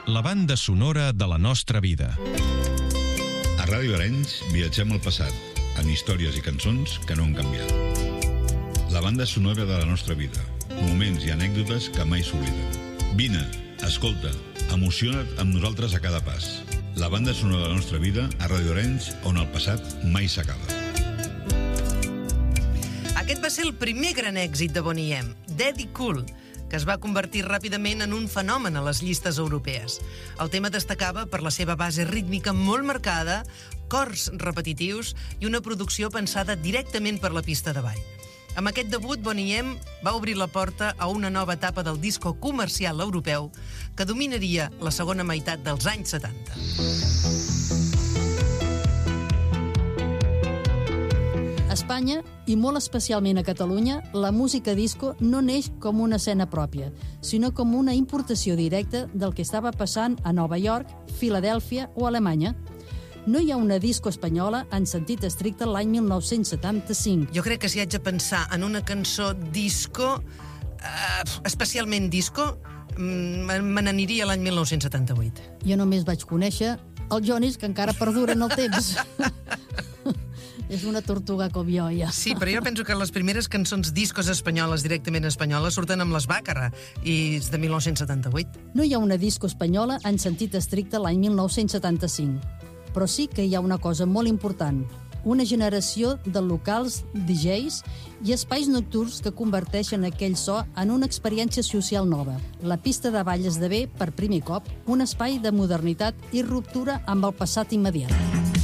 la banda sonora de la nostra vida. A Ràdio Arenys viatgem al passat, en històries i cançons que no han canviat. La banda sonora de la nostra vida, moments i anècdotes que mai s'obliden. Vine, escolta, emociona't amb nosaltres a cada pas. La banda sonora de la nostra vida a Ràdio Arenys, on el passat mai s'acaba. Aquest va ser el primer gran èxit de Boney M, Daddy Cool, que es va convertir ràpidament en un fenomen a les llistes europees. El tema destacava per la seva base rítmica molt marcada, cors repetitius i una producció pensada directament per la pista de ball. Amb aquest debut, Boney M va obrir la porta a una nova etapa del disco comercial europeu que dominaria la segona meitat dels anys 70. A Espanya, i molt especialment a Catalunya, la música disco no neix com una escena pròpia, sinó com una importació directa del que estava passant a Nova York, Filadèlfia o Alemanya. No hi ha una disco espanyola en sentit estricte l'any 1975. Jo crec que si haig de pensar en una cançó disco, especialment disco, me n'aniria l'any 1978. Jo només vaig conèixer els Jonis, que encara perduren el temps. És una tortuga com jo, ja. Sí, però jo penso que les primeres cançons discos espanyoles, directament espanyoles, surten amb les Bàcara, i és de 1978. No hi ha una disco espanyola en sentit estricte l'any 1975. Però sí que hi ha una cosa molt important, una generació de locals, DJs i espais nocturns que converteixen aquell so en una experiència social nova. La pista de ball esdevé, per primer cop, un espai de modernitat i ruptura amb el passat immediat.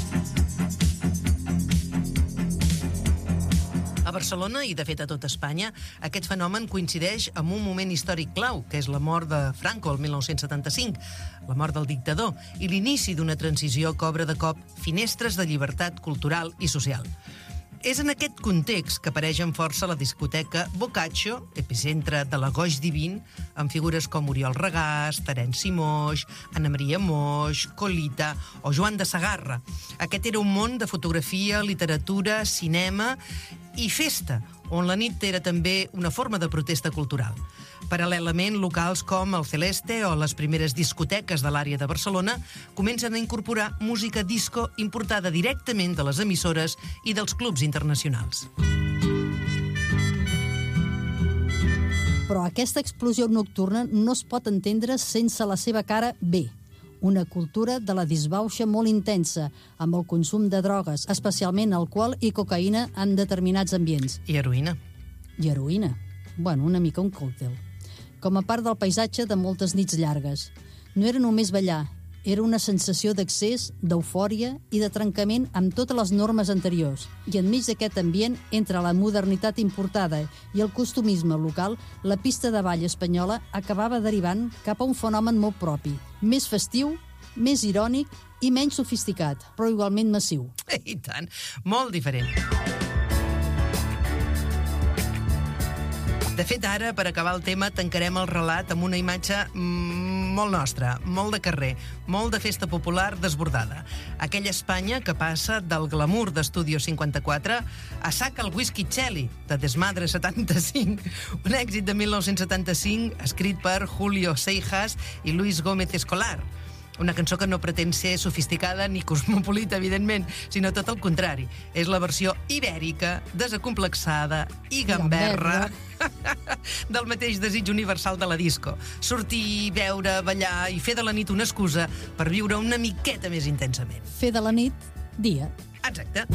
A Barcelona, i de fet a tot Espanya, aquest fenomen coincideix amb un moment històric clau, que és la mort de Franco el 1975, la mort del dictador, i l'inici d'una transició que obre de cop finestres de llibertat cultural i social. És en aquest context que apareix amb força la discoteca Boccaccio, epicentre de la goix divin, amb figures com Oriol Regàs, Terenci Moix, Anna Maria Moix, Colita o Joan de Sagarra. Aquest era un món de fotografia, literatura, cinema i festa, on la nit era també una forma de protesta cultural. Paral·lelament, locals com el Celeste o les primeres discoteques de l'àrea de Barcelona comencen a incorporar música disco importada directament de les emissores i dels clubs internacionals. Però aquesta explosió nocturna no es pot entendre sense la seva cara B, una cultura de la disbauxa molt intensa, amb el consum de drogues, especialment alcohol i cocaïna en determinats ambients. I heroïna. I heroïna. Bueno, una mica un còctel. Com a part del paisatge de moltes nits llargues. No era només ballar, era una sensació d'accés, d'eufòria i de trencament amb totes les normes anteriors. I enmig d'aquest ambient, entre la modernitat importada i el costumisme local, la pista de ball espanyola acabava derivant cap a un fenomen molt propi, més festiu, més irònic i menys sofisticat, però igualment massiu. I tant, molt diferent. De fet, ara, per acabar el tema, tancarem el relat amb una imatge molt nostra, molt de carrer, molt de festa popular desbordada. Aquella Espanya que passa del glamour d'Estudio 54 a Saca el Whisky Cheli, de Desmadre 75, un èxit de 1975 escrit per Julio Seijas i Luis Gómez Escolar. Una cançó que no pretén ser sofisticada ni cosmopolita, evidentment, sinó tot el contrari. És la versió ibèrica, desacomplexada i gamberra del mateix desig universal de la disco. Sortir, beure, ballar i fer de la nit una excusa per viure una miqueta més intensament. Fer de la nit, dia. Exacte.